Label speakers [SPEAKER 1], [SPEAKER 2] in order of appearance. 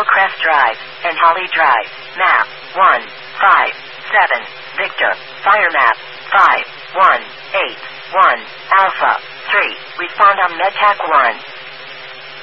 [SPEAKER 1] Hillcrest Drive, and Holly Drive. Map 157. Victor. Fire map 5181. Alpha 3. Respond on MedTac 1.